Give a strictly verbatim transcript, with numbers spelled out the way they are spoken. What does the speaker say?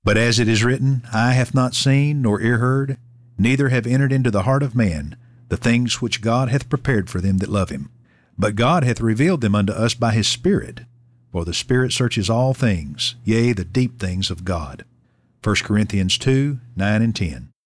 But as it is written, Eye hath not seen, nor ear heard, neither have entered into the heart of man, the things which God hath prepared for them that love him. But God hath revealed them unto us by his Spirit. For the Spirit searches all things, yea, the deep things of God. First Corinthians two, nine and ten.